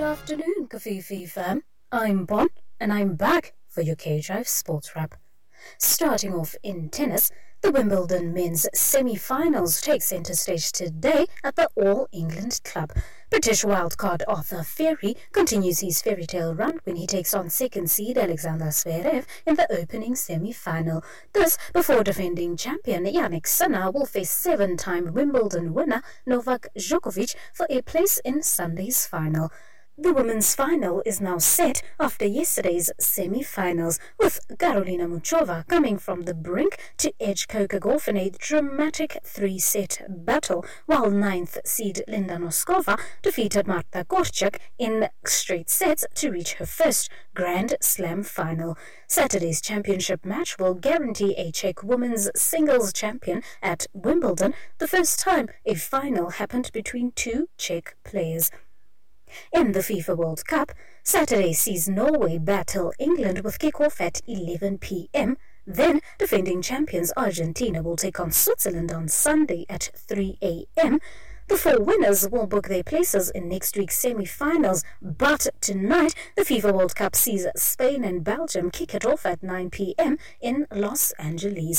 afternoon, Kafifi fam. I'm Bon, and I'm back for your K-Drive Sports Wrap. Starting off in tennis, the Wimbledon men's semi-finals take centre stage today at the All England Club. British wildcard Arthur Furry continues his fairy tale run when he takes on second seed Alexander Zverev in the opening semi-final. This before defending champion Jannik Sinner will face seven-time Wimbledon winner Novak Djokovic for a place in Sunday's final. The women's final is now set after yesterday's semi-finals, with Karolina Muchova coming from the brink to edge Coco Gauff in a dramatic three-set battle, while ninth seed Linda Noskova defeated Marta Korchak in straight sets to reach her first Grand Slam final. Saturday's championship match will guarantee a Czech women's singles champion at Wimbledon, the first time a final happened between two Czech players. In the FIFA World Cup, Saturday sees Norway battle England with kick-off at 11 p.m. Then, defending champions Argentina will take on Switzerland on Sunday at 3 a.m. The four winners will book their places in next week's semi-finals, but tonight the FIFA World Cup sees Spain and Belgium kick it off at 9 p.m. in Los Angeles.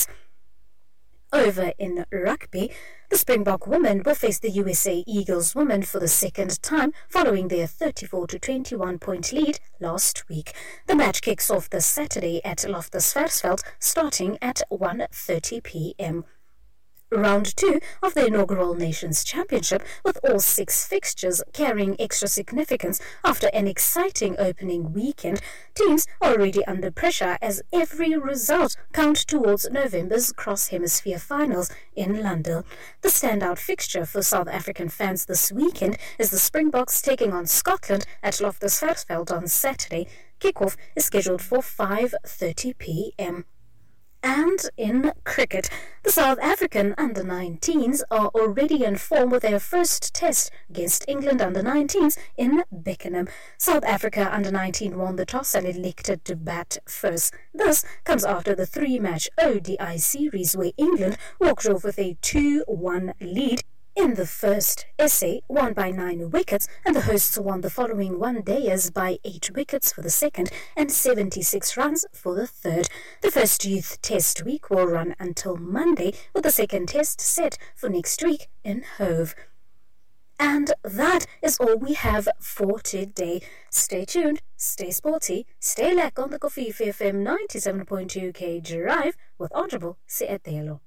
Over in rugby, the Springbok women will face the USA Eagles women for the second time following their 34-21 point lead last week. The match kicks off this Saturday at Loftus-Versfeld starting at 1:30 p.m. Round 2 of the inaugural Nations Championship, with all 6 fixtures carrying extra significance after an exciting opening weekend. Teams are already under pressure as every result counts towards November's cross-hemisphere finals in London. The standout fixture for South African fans this weekend is the Springboks taking on Scotland at Loftus-Versfeld on Saturday. Kickoff is scheduled for 5:30 p.m. And in cricket, the South African under-19s are already in form with their first test against England under-19s in Beckenham. South Africa under-19 won the toss and elected to bat first. This comes after the 3-match ODI series where England walked off with a 2-1 lead. In the first essay, won by 9 wickets, and the hosts won the following one-dayers by 8 wickets for the second and 76 runs for the third. The first youth test week will run until Monday, with the second test set for next week in Hove. And that is all we have for today. Stay tuned, stay sporty, stay lack on the Kofifi FM 97.2 K Drive with Audible Seatelo.